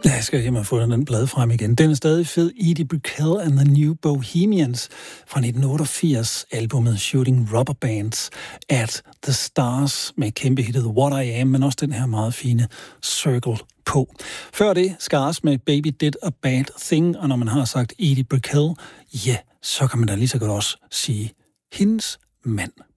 Jeg skal hjem og få den plade frem igen. Den er stadig fed. Edie Brickell and the New Bohemians fra 1988, albumet Shooting Rubber Bands at the Stars med kæmpe hittet What I Am, men også den her meget fine Circle på. Før det Scars med Baby Did a Bad Thing, og når man har sagt Edie Brickell, ja, så kan man da lige så godt også sige hendes mand.